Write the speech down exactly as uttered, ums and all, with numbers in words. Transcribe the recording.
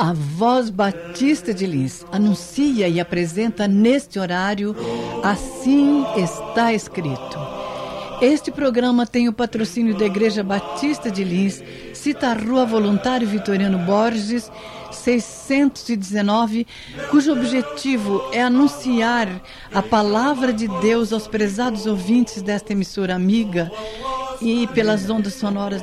A Voz Batista de Lins anuncia e apresenta neste horário Assim Está Escrito. Este programa tem o patrocínio da Igreja Batista de Lins, Cita Rua Voluntário Vitoriano Borges, seiscentos e dezenove, cujo objetivo é anunciar a palavra de Deus aos prezados ouvintes desta emissora amiga e pelas ondas sonoras